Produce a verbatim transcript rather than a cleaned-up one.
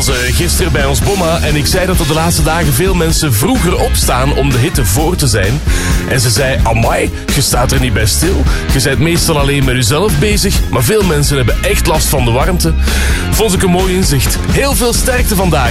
was uh, gisteren bij ons Bomma en ik zei dat er de laatste dagen veel mensen vroeger opstaan om de hitte voor te zijn. En ze zei, amai, je staat er niet bij stil. Je bent meestal alleen met jezelf bezig, maar veel mensen hebben echt last van de warmte. Vond ik een mooi inzicht. Heel veel sterkte vandaag.